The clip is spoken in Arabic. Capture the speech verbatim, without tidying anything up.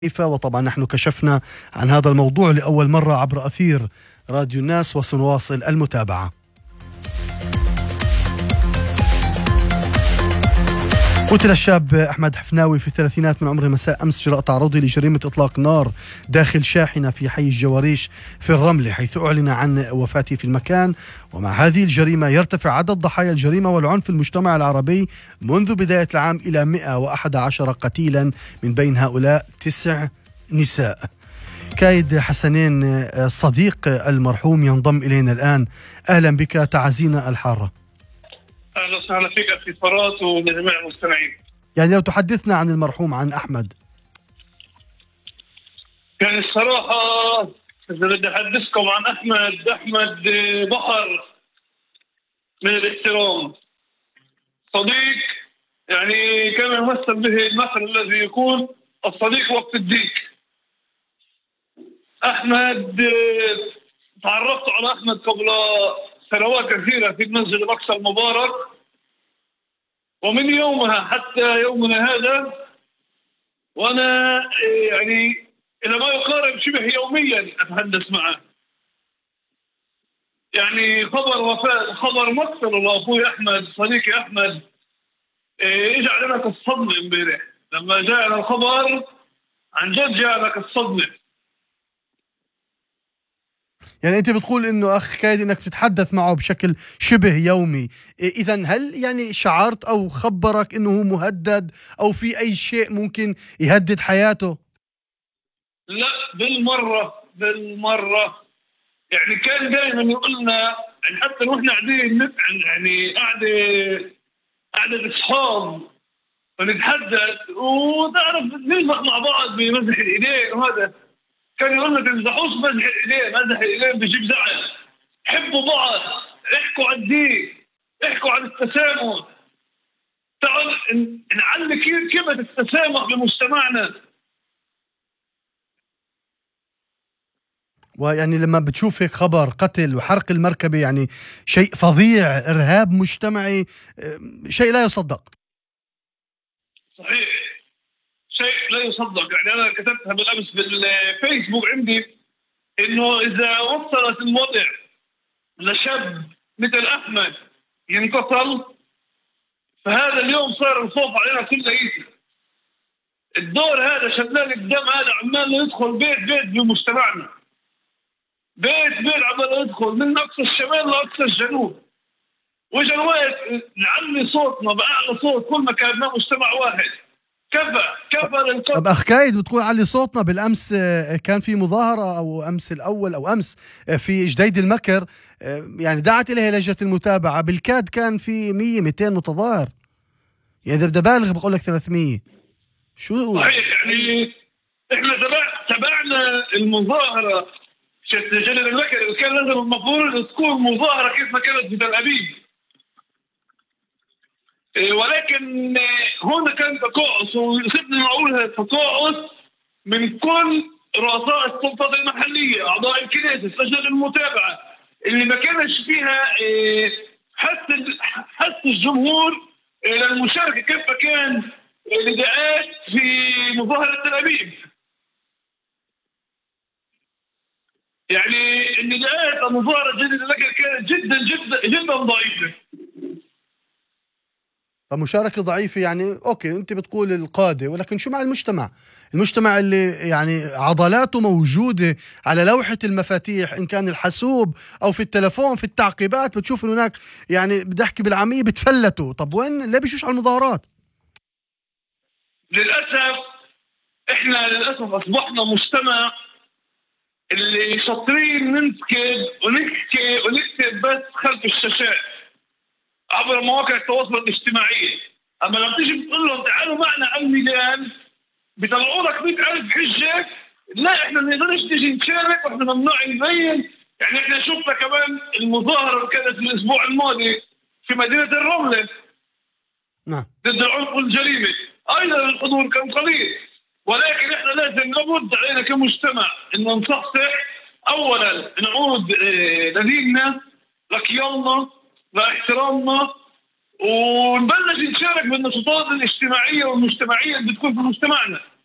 وطبعا نحن كشفنا عن هذا الموضوع لأول مرة عبر أثير راديو الناس وسنواصل المتابعة. قتل الشاب أحمد حفناوي في الثلاثينات من عمره مساء أمس جراء تعرضه لجريمة إطلاق نار داخل شاحنة في حي الجواريش في الرملة، حيث أعلن عن وفاته في المكان. ومع هذه الجريمة يرتفع عدد ضحايا الجريمة والعنف في المجتمع العربي منذ بداية العام إلى مئة وأحد عشر قتيلا، من بين هؤلاء تسع نساء. كايد حسنين صديق المرحوم ينضم إلينا الآن. أهلا بك، تعزينا الحارة. أهلا وسهلا فيك أخي فرات ولجميع المستمعين. يعني لو تحدثنا عن المرحوم، عن أحمد. يعني الصراحة إذا بدي أحدثكم عن أحمد، أحمد بحر من الاحترام، صديق يعني كما يمثل به المثل الذي يقول الصديق وقت الضيق. أحمد تعرفت على أحمد قبل سنوات كثيرة في المسجد الأقصى المبارك، ومن يومها حتى يومنا هذا وأنا يعني إلى ما يقارب شبه يوميا أتحدث معه. يعني خبر وفاة خبر مقتل لأخوي أحمد صديقي أحمد إجا علينا كالصدمة امبارح لما جاءنا الخبر، عن جد جاءنا كالصدمة. يعني أنت بتقول إنه أخ كايد إنك بتتحدث معه بشكل شبه يومي، إذن هل يعني شعرت أو خبرك إنه هو مهدد أو في أي شيء ممكن يهدد حياته؟ لا بالمرة بالمرة، يعني كان دائما يقول لنا، يعني حتى واحنا قاعدين يعني قاعدة قاعدة أصحاب ونتحدث وتعرف نلمح مع بعض بمزح الإيدين، وهذا كان يقول لك امزحوش مزح الايدين، مزح الايدين بيجيب زعل، حبوا بعض، احكوا عن الدين، احكوا عن التسامح، تعال نعلي كلمة التسامح بمجتمعنا. ويعني لما بتشوف هيك خبر قتل وحرق المركبة، يعني شيء فظيع، إرهاب مجتمعي، شيء لا يصدق. صحيح، شيء لا يصدق. يعني أنا كتبتها بالأمس بالفيسبوك عندي إنه إذا وصلت الوضع لشاب مثل أحمد ينتصل، فهذا اليوم صار الخوف علينا كلنا. الدور هذا شلال الدم هذا عمال يدخل بيت بيت بمجتمعنا، بيت بيت عمال يدخل من أقصى الشمال لأقصى الجنوب، وإجا الوقت نعلي صوتنا بأعلى صوت كل ما كان مجتمع واحد. كفى كفى للقتل. طب أخ كايد بتقول علي صوتنا، بالأمس كان في مظاهرة أو أمس الأول أو أمس في جديد المكر، يعني دعت إليها لجنة المتابعة، بالكاد كان في مية مئتين متظاهر، يعني ده بدي بالغ بقول لك ثلاثمية. شو صحيح، يعني إحنا تبع تبعنا المظاهرة شفت جديد المكر، كان لازم المفروض تكون مظاهرة كيف ما كانت في تل أبيب، ولكن هنا كان تقاعس، وخدنا نقولها تقاعس من كل رؤساء السلطات المحلية، أعضاء الكنيسة، لجنة المتابعة، اللي ما كانش فيها حث حث الجمهور للمشاركة كيف كان النداءات في مظاهرة تل أبيب. يعني النداءات المظاهرة جديدة لكن كانت جدا جدا جدا ضعيفة. مشاركة ضعيفة، يعني أوكي أنت بتقول القادة، ولكن شو مع المجتمع؟ المجتمع اللي يعني عضلاته موجودة على لوحة المفاتيح، إن كان الحاسوب أو في التلفون في التعقيبات، بتشوف إن هناك يعني بدي أحكي بالعامية بتفلتوا. طب وين ليه بيشوش على المظاهرات؟ للأسف إحنا للأسف أصبحنا مجتمع اللي شاطرين ننسكب ونحكي ونكتب بس خلف الشاشات عبر مواقع التواصل الاجتماعي، اما لما تيجي بتقول لهم تعالوا معنا على الميدان بيطلعوا لك مئة ألف حجه. لا احنا ما نقدرش نيجي نشارك واحنا ممنوع نبين. يعني احنا شفنا كمان المظاهره اللي كانت الاسبوع الماضي في مدينه الرمله نعم ضد العنف والجريمه، ايضا الحضور كان قليل، ولكن احنا لازم لابد علينا كمجتمع ان نصحصح. اولا نعود لديننا، لقيامنا، لاحترامنا، ونبلش نشارك بالنشاطات الاجتماعيه والمجتمعيه اللي بتكون في مجتمعنا.